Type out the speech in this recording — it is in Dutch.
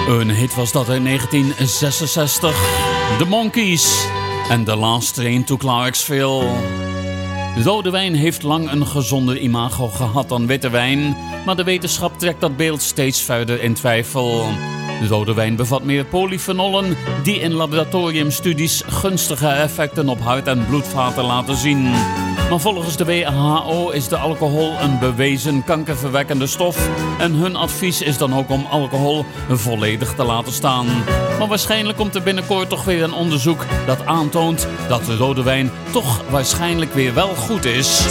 Een hit was dat in 1966. The Monkees en The Last Train to Clarksville. Rode wijn heeft lang een gezonder imago gehad dan witte wijn, maar de wetenschap trekt dat beeld steeds verder in twijfel. Rode wijn bevat meer polyfenolen die in laboratoriumstudies gunstige effecten op hart- en bloedvaten laten zien. Maar volgens de WHO is de alcohol een bewezen kankerverwekkende stof en hun advies is dan ook om alcohol volledig te laten staan. Maar waarschijnlijk komt er binnenkort toch weer een onderzoek dat aantoont dat de rode wijn toch waarschijnlijk weer wel goed is.